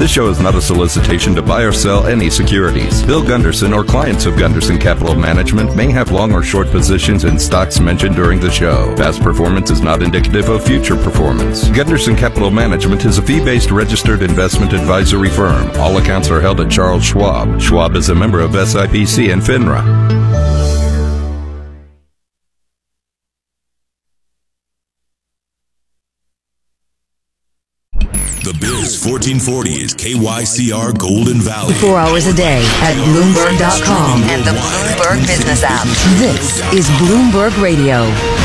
This show is not a solicitation to buy or sell any securities. Bill Gunderson or clients of Gunderson Capital Management may have long or short positions in stocks mentioned during the show. Past performance is not indicative of future performance. Gunderson Capital Management is a fee-based registered investment advisory firm. All accounts are held at Charles Schwab. Schwab is a member of SIPC and FINRA. The Biz 1440 is KYCR Golden Valley. 4 hours a day at Bloomberg.com and the Bloomberg Business app. This is Bloomberg Radio.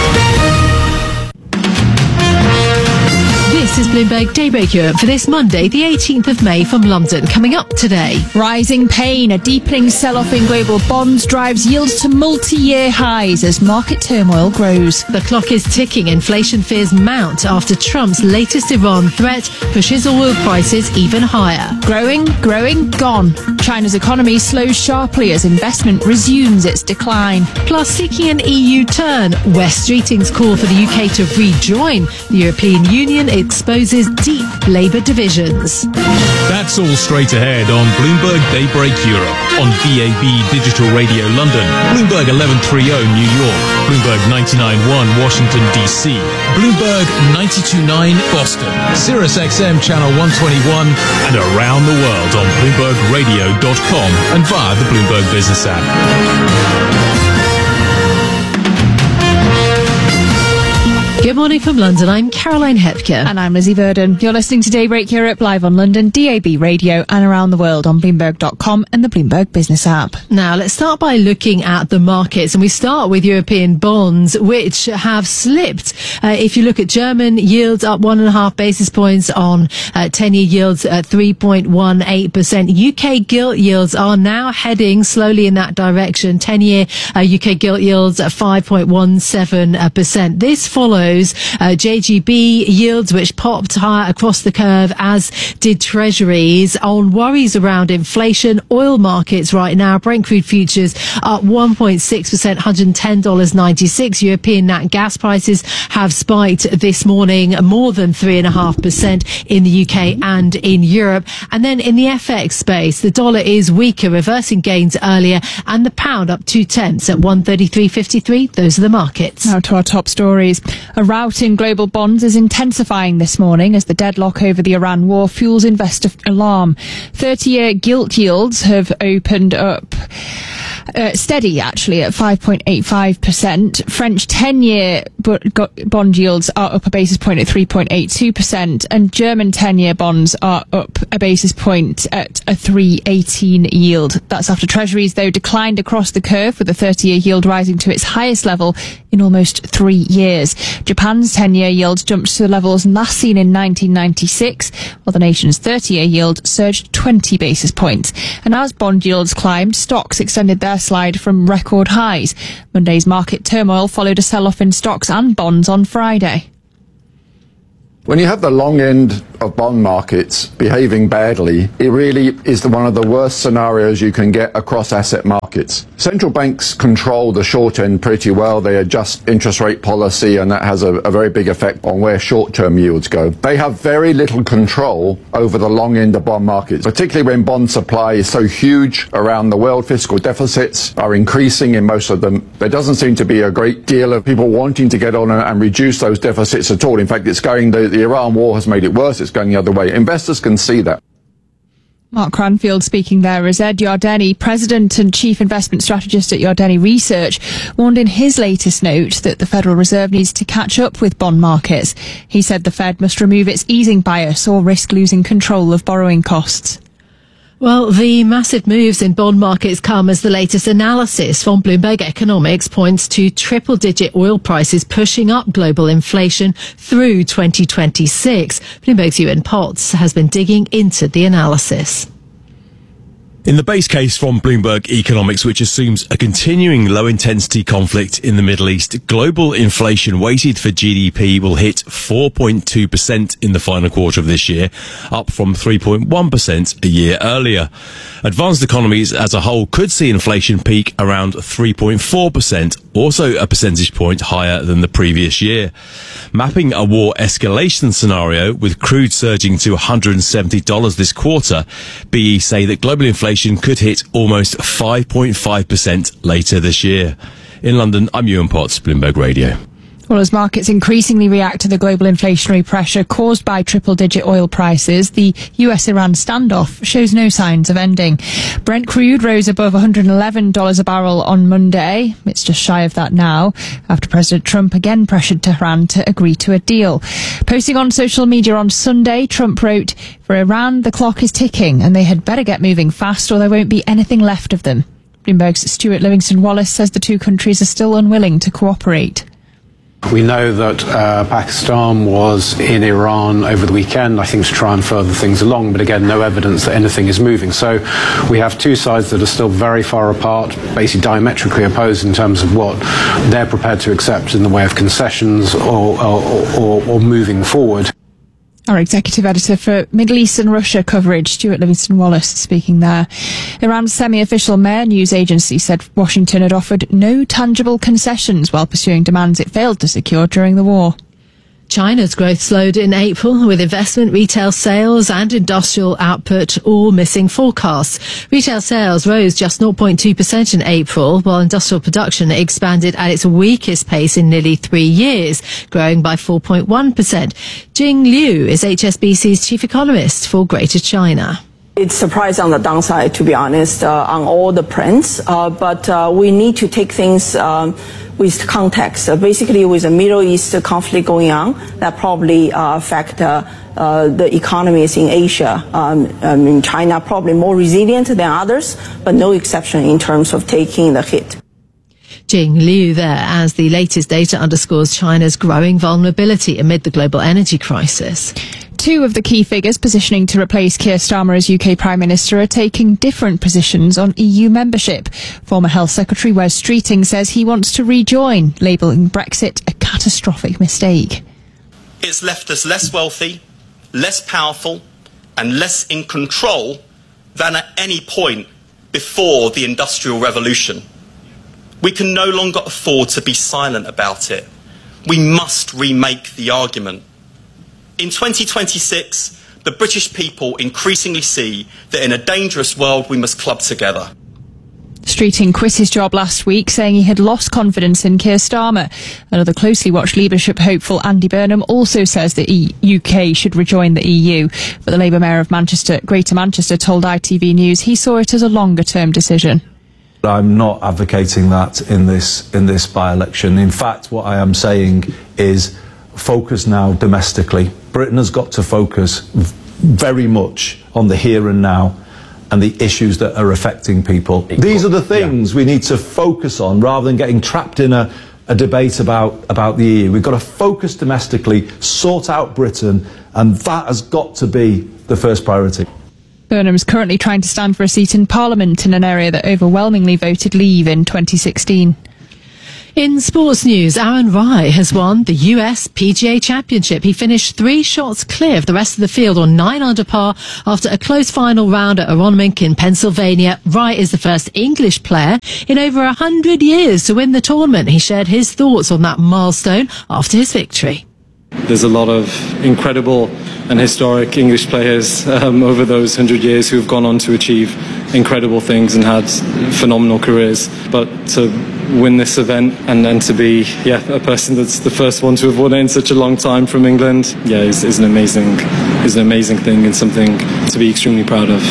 This is Bloomberg Daybreak Europe for this Monday, the 18th of May from London. Coming up today. Rising pain, a deepening sell-off in global bonds drives yields to multi-year highs as market turmoil grows. The clock is ticking. Inflation fears mount after Trump's latest Iran threat pushes oil prices even higher. Growing, gone. China's economy slows sharply as investment resumes its decline. Plus, seeking an EU turn, West Streeting's call for the UK to rejoin the European Union exposes deep Labour divisions. That's all straight ahead on Bloomberg Daybreak Europe, on DAB Digital Radio London, Bloomberg 1130 New York, Bloomberg 99.1 Washington DC, Bloomberg 92.9 Boston, Sirius XM Channel 121, and around the world on BloombergRadio.com and via the Bloomberg Business app. Good morning from London. I'm Caroline Hepker. And I'm Lizzie Burden. You're listening to Daybreak Europe live on London, DAB Radio, and around the world on Bloomberg.com and the Bloomberg Business app. Now, let's start by looking at the markets. And we start with European bonds, which have slipped. If you look at German yields, up 1.5 basis points on 10-year yields at 3.18%. UK gilt yields are now heading slowly in that direction. 10-year UK gilt yields at 5.17%. This follows JGB yields, which popped higher across the curve, as did treasuries, on worries around inflation. Oil markets right now, Brent crude futures up 1.6%, $110.96. European nat gas prices have spiked this morning more than 3.5% in the UK and in Europe. And then in the FX space, the dollar is weaker, reversing gains earlier, and the pound up 0.2 at 133.53. Those are the markets. Now to our top stories. A rout in global bonds is intensifying this morning as the deadlock over the Iran war fuels investor alarm. 30-year gilt yields have opened up steady, actually, at 5.85%. French 10-year bond yields are up a basis point at 3.82%, and German 10-year bonds are up a basis point at a 3.18 yield. That's after treasuries, though, declined across the curve, with the 30-year yield rising to its highest level in almost 3 years. Japan's 10-year yield jumped to the levels last seen in 1996, while the nation's 30-year yield surged 20 basis points. And as bond yields climbed, stocks extended their slide from record highs. Monday's market turmoil followed a sell-off in stocks and bonds on Friday. When you have the long end of bond markets behaving badly, it really is one of the worst scenarios you can get across asset markets. Central banks control the short end pretty well. They adjust interest rate policy, and that has a very big effect on where short-term yields go. They have very little control over the long end of bond markets, particularly when bond supply is so huge around the world. Fiscal deficits are increasing in most of them. There doesn't seem to be a great deal of people wanting to get on and reduce those deficits at all. In fact, it's going the Iran war has made it worse. It's going the other way. Investors can see that. Mark Cranfield speaking there as Ed Yardeni, President and Chief Investment Strategist at Yardeni Research, warned in his latest note that the Federal Reserve needs to catch up with bond markets. He said the Fed must remove its easing bias or risk losing control of borrowing costs. Well, the massive moves in bond markets come as the latest analysis from Bloomberg Economics points to triple-digit oil prices pushing up global inflation through 2026. Bloomberg's Ewan Potts has been digging into the analysis. In the base case from Bloomberg Economics, which assumes a continuing low-intensity conflict in the Middle East, global inflation weighted for GDP will hit 4.2% in the final quarter of this year, up from 3.1% a year earlier. Advanced economies as a whole could see inflation peak around 3.4%, also a percentage point higher than the previous year. Mapping a war escalation scenario with crude surging to $170 this quarter, BE say that global inflation could hit almost 5.5% later this year. In London, I'm Ewan Potts, Bloomberg Radio. Well, as markets increasingly react to the global inflationary pressure caused by triple-digit oil prices, the US-Iran standoff shows no signs of ending. Brent crude rose above $111 a barrel on Monday. It's just shy of that now, after President Trump again pressured Tehran to agree to a deal. Posting on social media on Sunday, Trump wrote, "For Iran, the clock is ticking, and they had better get moving fast or there won't be anything left of them." Bloomberg's Stuart Livingston-Wallace says the two countries are still unwilling to cooperate. We know that Pakistan was in Iran over the weekend, I think, to try and further things along, but again, no evidence that anything is moving. So we have two sides that are still very far apart, basically diametrically opposed in terms of what they're prepared to accept in the way of concessions or moving forward. Our executive editor for Middle East and Russia coverage, Stuart Livingston-Wallace, speaking there. Iran's semi-official Mehr news agency said Washington had offered no tangible concessions while pursuing demands it failed to secure during the war. China's growth slowed in April, with investment, retail sales and industrial output all missing forecasts. Retail sales rose just 0.2% in April, while industrial production expanded at its weakest pace in nearly 3 years, growing by 4.1%. Jing Liu is HSBC's chief economist for Greater China. It's surprise on the downside, to be honest, on all the prints, but we need to take things with context. Basically, with the Middle East conflict going on, that probably affect the economies in Asia. In China, probably more resilient than others, but no exception in terms of taking the hit. Jing Liu there, as the latest data underscores China's growing vulnerability amid the global energy crisis. Two of the key figures positioning to replace Keir Starmer as UK Prime Minister are taking different positions on EU membership. Former Health Secretary Wes Streeting says he wants to rejoin, labelling Brexit a catastrophic mistake. It's left us less wealthy, less powerful and less in control than at any point before the Industrial Revolution. We can no longer afford to be silent about it. We must remake the argument. In 2026, the British people increasingly see that in a dangerous world we must club together. Streeting quit his job last week, saying he had lost confidence in Keir Starmer. Another closely watched leadership hopeful, Andy Burnham, also says the UK should rejoin the EU. But the Labour Mayor of Manchester, Greater Manchester, told ITV News he saw it as a longer-term decision. I'm not advocating that in this by-election. In fact, what I am saying is focus now domestically. Britain has got to focus very much on the here and now and the issues that are affecting people. These are the things we need to focus on rather than getting trapped in a debate about the EU. We've got to focus domestically, sort out Britain, and that has got to be the first priority. Burnham's currently trying to stand for a seat in Parliament in an area that overwhelmingly voted Leave in 2016. In sports news, Aaron Rai has won the US PGA Championship. He finished 3 shots clear of the rest of the field on 9 under par after a close final round at Aronimink in Pennsylvania. Rai is the first English player in over 100 years to win the tournament. He shared his thoughts on that milestone after his victory. There's a lot of incredible and historic English players over those 100 years who have gone on to achieve incredible things and had phenomenal careers. But to win this event and to be a person that's the first one to have won it in such a long time from England, is an amazing thing and something to be extremely proud of.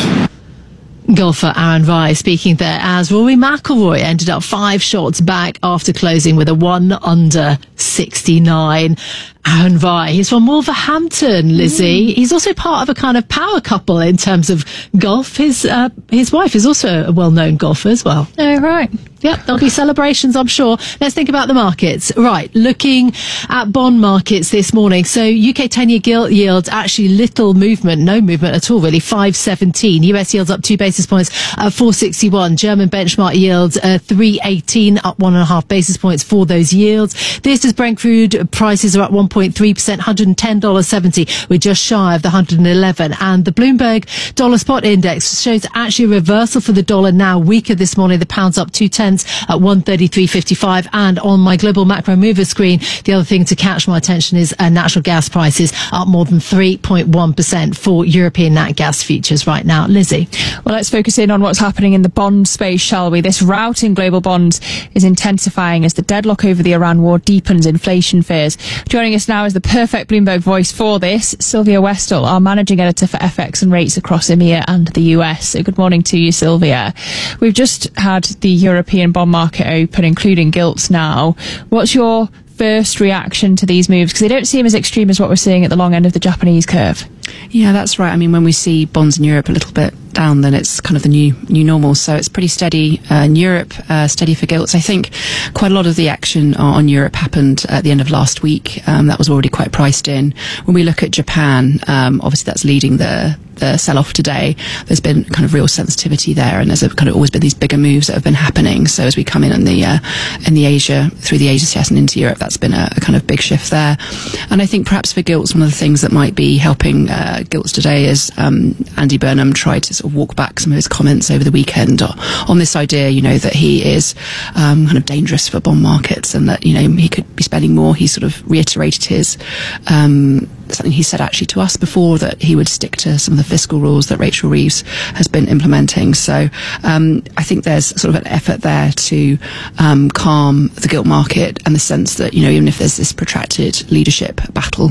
Golfer Aaron Rai speaking there as Rory McIlroy ended up 5 shots back after closing with a 1 under 69. Aaron Vai. He's from Wolverhampton, Lizzie. He's also part of a kind of power couple in terms of golf. His wife is also a well-known golfer as well. Oh, right. Yep, there'll be celebrations, I'm sure. Let's think about the markets. Right, looking at bond markets this morning. So UK 10-year gilt yields, actually little movement, no movement at all really, 5.17. US yields up 2 basis points at 4.61. German benchmark yields 3.18, up 1.5 basis points for those yields. This is Brent crude prices are up 1.3%, $110.70. We're just shy of the 111. And the Bloomberg dollar spot index shows actually a reversal for the dollar, now weaker this morning. The pound's up 2 at 133.55. And on my global macro mover screen, the other thing to catch my attention is natural gas prices up more than 3.1% for European nat gas futures right now. Lizzie. Well, let's focus in on what's happening in the bond space, shall we? This rout in global bonds is intensifying as the deadlock over the Iran war deepens inflation fears. Joining us now is the perfect Bloomberg voice for this, Sylvia Westall, our managing editor for FX and rates across EMEA and the US. So good morning to you, Sylvia. We've just had the European bond market open, including gilts now. What's your first reaction to these moves? Because they don't seem as extreme as what we're seeing at the long end of the Japanese curve. Yeah, that's right. I mean, when we see bonds in Europe a little bit down, then it's kind of the new normal. So it's pretty steady in Europe, steady for gilts. I think quite a lot of the action on Europe happened at the end of last week. That was already quite priced in. When we look at Japan, obviously that's leading the sell-off today. There's been kind of real sensitivity there, and there's kind of always been these bigger moves that have been happening. So as we come in the Asia, through the Asia CS and into Europe, that's been a kind of big shift there. And I think perhaps for gilts, one of the things that might be helping gilts today is Andy Burnham tried to sort of walk back some of his comments over the weekend on this idea, that he is kind of dangerous for bond markets and that, he could be spending more. He sort of reiterated his something he said actually to us before, that he would stick to some of the fiscal rules that Rachel Reeves has been implementing. So I think there's sort of an effort there to calm the gilt market, and the sense that, even if there's this protracted leadership battle,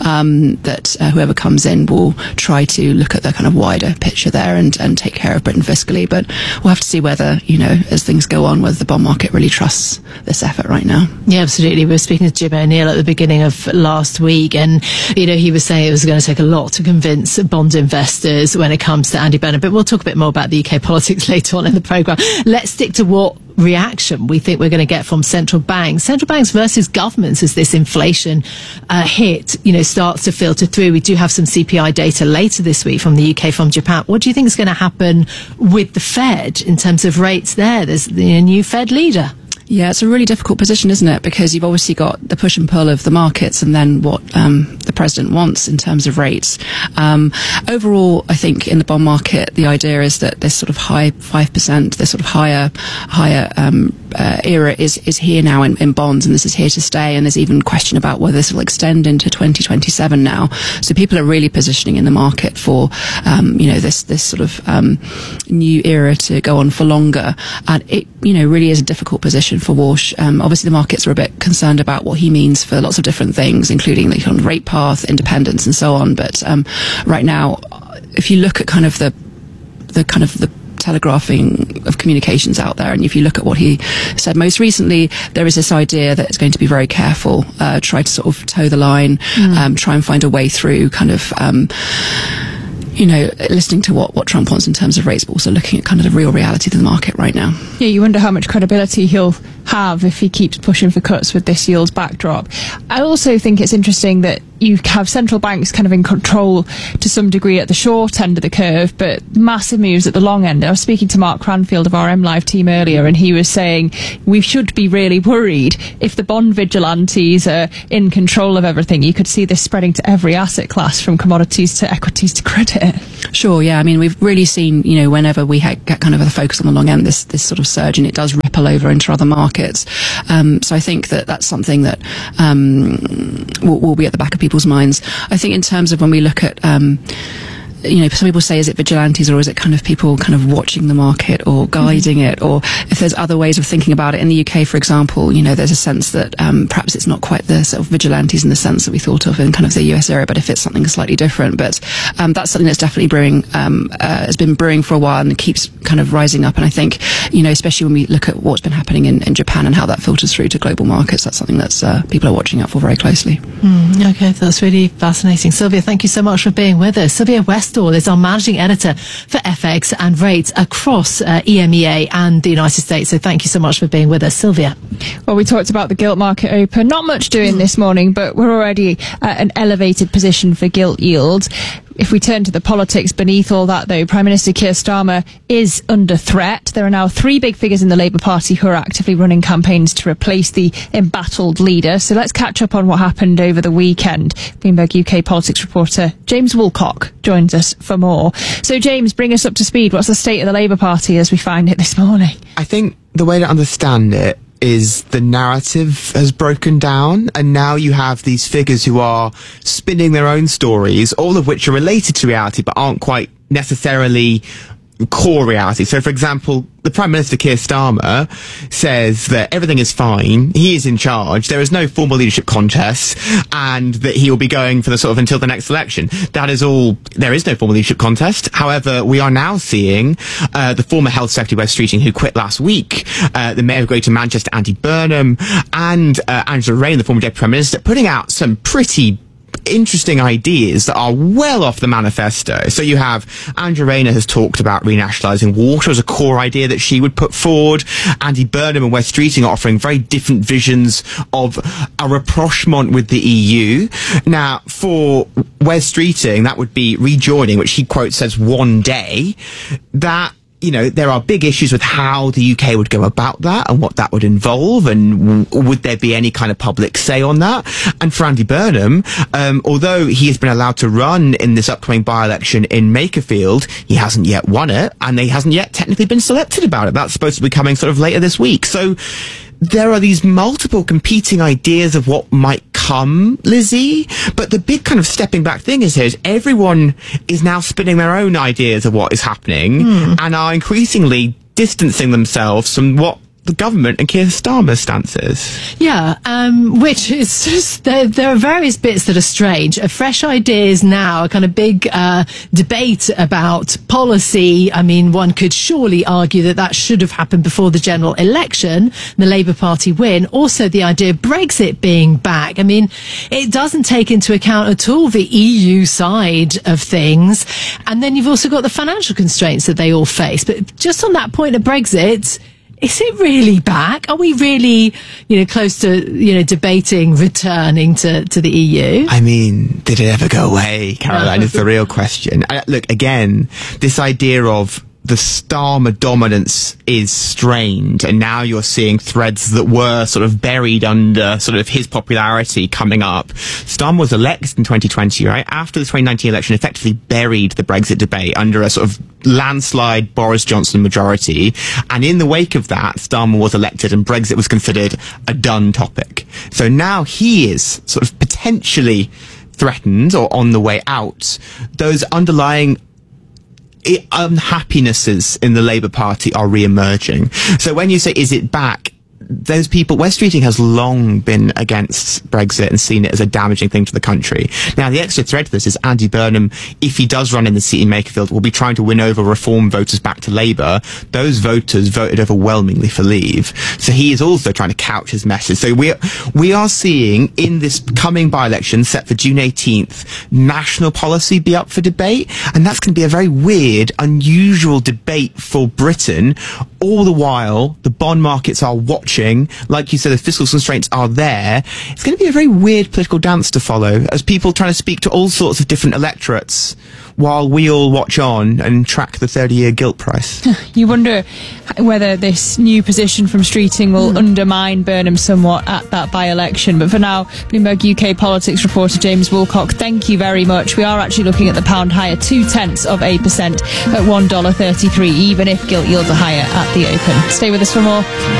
that whoever comes in will try to look at the kind of wider picture there and take care of Britain fiscally. But we'll have to see whether, as things go on, whether the bond market really trusts this effort right now. Yeah, absolutely. We were speaking to Jim O'Neill at the beginning of last week, and he was saying it was going to take a lot to convince bond investors when it comes to Andy Burnham. But we'll talk a bit more about the UK politics later on in the programme. Let's stick to what reaction we think we're going to get from central banks versus governments as this inflation hit, starts to filter through. We do have some CPI data later this week from the UK, from Japan. What do you think is going to happen with the Fed in terms of rates there? There's the new Fed leader. Yeah, it's a really difficult position, isn't it? Because you've obviously got the push and pull of the markets, and then what the president wants in terms of rates. Overall, I think in the bond market, the idea is that this sort of high 5%, this sort of higher era is here now in bonds, and this is here to stay. And there's even question about whether this will extend into 2027 now. So people are really positioning in the market for this sort of new era to go on for longer. And it really is a difficult position for Walsh. Obviously the markets are a bit concerned about what he means for lots of different things, including the kind of rate path, independence, and so on. But right now, if you look at kind of the telegraphing of communications out there, and if you look at what he said most recently, there is this idea that it's going to be very careful, try to sort of toe the line, try and find a way through kind of listening to what Trump wants in terms of rates, but also looking at kind of the real reality of the market right now. Yeah, you wonder how much credibility he'll have if he keeps pushing for cuts with this yields backdrop. I also think it's interesting that you have central banks kind of in control to some degree at the short end of the curve, but massive moves at the long end. I was speaking to Mark Cranfield of our MLive team earlier, and he was saying we should be really worried if the bond vigilantes are in control of everything. You could see this spreading to every asset class, from commodities to equities to credit. Sure, yeah. I mean, we've really seen, whenever we get kind of a focus on the long end, this sort of surge, and it does ripple over into other markets. So I think that's something that will be at the back of people's minds. I think in terms of when we look at some people say, is it vigilantes or is it kind of people kind of watching the market or guiding it, or if there's other ways of thinking about it. In the UK, for example, there's a sense that perhaps it's not quite the sort of vigilantes in the sense that we thought of in kind of the US area, but if it's something slightly different. But that's something that's definitely brewing, has been brewing for a while and keeps kind of rising up. And I think, especially when we look at what's been happening in Japan and how that filters through to global markets, that's something that's people are watching out for very closely. Okay, that's really fascinating. Sylvia, thank you so much for being with us. Sylvia Westall is our managing editor for FX and rates across EMEA and the United States. So thank you so much for being with us, Sylvia. Well, we talked about the gilt market open. Not much doing this morning, but we're already at an elevated position for gilt yields. If we turn to the politics beneath all that, though, Prime Minister Keir Starmer is under threat. There are now 3 big figures in the Labour Party who are actively running campaigns to replace the embattled leader. So let's catch up on what happened over the weekend. Bloomberg UK politics reporter James Woolcock joins us for more. So, James, bring us up to speed. What's the state of the Labour Party as we find it this morning? I think the way to understand it is the narrative has broken down, and now you have these figures who are spinning their own stories, all of which are related to reality but aren't quite necessarily core reality. So, for example, the Prime Minister Keir Starmer says that everything is fine, he is in charge, there is no formal leadership contest, and that he will be going for the sort of until the next election. That is all. There is no formal leadership contest. However, we are now seeing the former Health Secretary Wes Streeting, who quit last week, the Mayor of Greater Manchester Andy Burnham, and Angela Rayner, the former Deputy Prime Minister, putting out some pretty interesting ideas that are well off the manifesto. So you have Angela Rayner has talked about renationalising water as a core idea that she would put forward. Andy Burnham and Wes Streeting are offering very different visions of a rapprochement with the EU. Now, for Wes Streeting, that would be rejoining, which he quotes says one day. That, there are big issues with how the UK would go about that and what that would involve, and would there be any kind of public say on that? And for Andy Burnham, although he has been allowed to run in this upcoming by-election in Makerfield, he hasn't yet won it, and he hasn't yet technically been selected about it. That's supposed to be coming sort of later this week. So there are these multiple competing ideas of what might come, Lizzie, but the big kind of stepping back thing is everyone is now spinning their own ideas of what is happening and are increasingly distancing themselves from what the government and Keir Starmer's stances. Yeah, which is just, there are various bits that are strange. Fresh ideas now, a kind of big debate about policy. I mean, one could surely argue that should have happened before the general election, the Labour Party win. Also, the idea of Brexit being back. I mean, it doesn't take into account at all the EU side of things. And then you've also got the financial constraints that they all face. But just on that point of Brexit, is it really back? Are we really, close to, debating returning to the EU? I mean, did it ever go away, Caroline, is the real question. Look, again, this idea of the Starmer dominance is strained, and now you're seeing threads that were sort of buried under sort of his popularity coming up. Starmer was elected in 2020, right? After the 2019 election, effectively buried the Brexit debate under a sort of landslide Boris Johnson majority. And in the wake of that, Starmer was elected and Brexit was considered a done topic. So now he is sort of potentially threatened or on the way out. Those underlying unhappinesses in the Labour Party are re-emerging. So when you say, is it back? Those people, Wes Streeting has long been against Brexit and seen it as a damaging thing to the country. Now, the extra thread to this is Andy Burnham, if he does run in the seat in Makerfield, will be trying to win over Reform voters back to Labour. Those voters voted overwhelmingly for Leave. So he is also trying to couch his message. So we are seeing in this coming by-election set for June 18th, national policy be up for debate. And that's going to be a very weird, unusual debate for Britain. All the while, the bond markets are watching. Like you said, the fiscal constraints are there. It's going to be a very weird political dance to follow as people trying to speak to all sorts of different electorates while we all watch on and track the 30-year gilt price. You wonder whether this new position from Streeting will undermine Burnham somewhat at that by-election. But for now, Bloomberg UK politics reporter James Woolcock, thank you very much. We are actually looking at the pound higher 0.2% at $1.33, even if gilt yields are higher at the open. Stay with us for more.